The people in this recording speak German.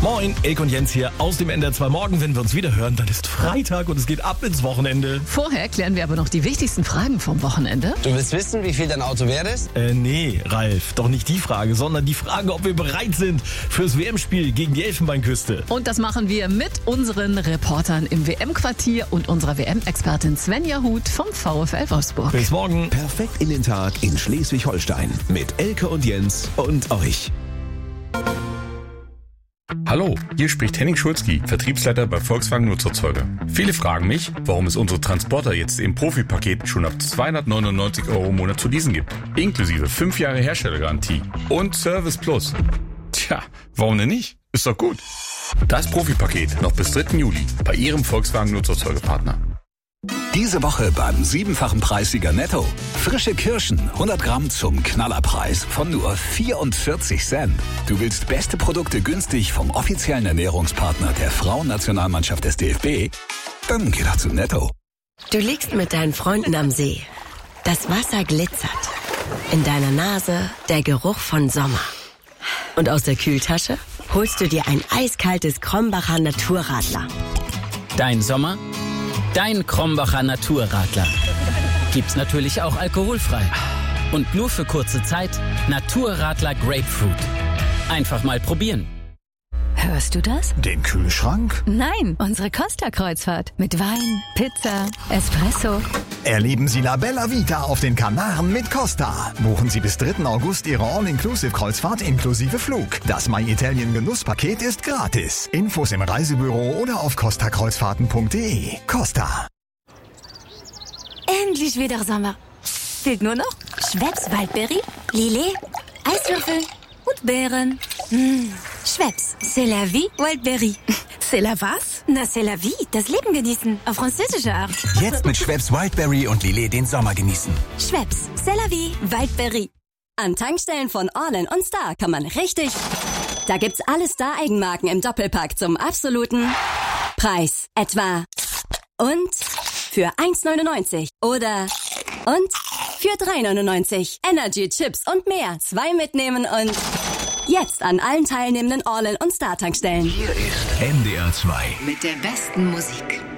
Moin, Elke und Jens hier aus dem NDR 2. Morgen, wenn wir uns wieder hören, dann ist Freitag und es geht ab ins Wochenende. Vorher klären wir aber noch die wichtigsten Fragen vom Wochenende. Du willst wissen, wie viel dein Auto wert ist? Nee, Ralf, doch nicht die Frage, sondern die Frage, ob wir bereit sind fürs WM-Spiel gegen die Elfenbeinküste. Und das machen wir mit unseren Reportern im WM-Quartier und unserer WM-Expertin Svenja Huth vom VfL Wolfsburg. Bis morgen. Perfekt in den Tag in Schleswig-Holstein mit Elke und Jens und euch. Hallo, hier spricht Henning Schulzki, Vertriebsleiter bei Volkswagen Nutzerzeuger. Viele fragen mich, warum es unsere Transporter jetzt im Profipaket schon ab 299 € im Monat zu leasen gibt. Inklusive 5 Jahre Herstellergarantie und Service Plus. Tja, warum denn nicht? Ist doch gut. Das Profipaket noch bis 3. Juli bei Ihrem Volkswagen Nutzerzeugerpartner. Diese Woche beim 7-fachen Preissieger Netto. Frische Kirschen, 100 Gramm zum Knallerpreis von nur 44 Cent. Du willst beste Produkte günstig vom offiziellen Ernährungspartner der Frauennationalmannschaft des DFB? Dann geh doch zu Netto. Du liegst mit deinen Freunden am See. Das Wasser glitzert. In deiner Nase der Geruch von Sommer. Und aus der Kühltasche holst du dir ein eiskaltes Krombacher Naturradler. Dein Sommer? Dein Krombacher Naturradler. Gibt's natürlich auch alkoholfrei. Und nur für kurze Zeit Naturradler Grapefruit. Einfach mal probieren. Hörst du das? Den Kühlschrank? Nein, unsere Costa-Kreuzfahrt. Mit Wein, Pizza, Espresso. Erleben Sie La Bella Vita auf den Kanaren mit Costa. Buchen Sie bis 3. August Ihre All-Inclusive-Kreuzfahrt inklusive Flug. Das My Italien Genusspaket ist gratis. Infos im Reisebüro oder auf costakreuzfahrten.de. Costa. Endlich wieder Sommer. Fehlt nur noch Schweppes Waldbeere, Lillet, Eiswürfel und Beeren. Schweppes, c'est la vie, Wildberry. C'est la was? Na, c'est la vie, das Leben genießen, auf französische Art. Jetzt mit Schweppes Wildberry und Lillet den Sommer genießen. Schweppes, c'est la vie, Wildberry. An Tankstellen von Orlen und Star kann man richtig... Da gibt's alle Star-Eigenmarken im Doppelpack zum absoluten Preis. Etwa und für 1,99 oder und für 3,99. Energy, Chips und mehr. 2 mitnehmen und... Jetzt an allen teilnehmenden Orlen und Star-Tankstellen. Hier ist NDR 2. Mit der besten Musik.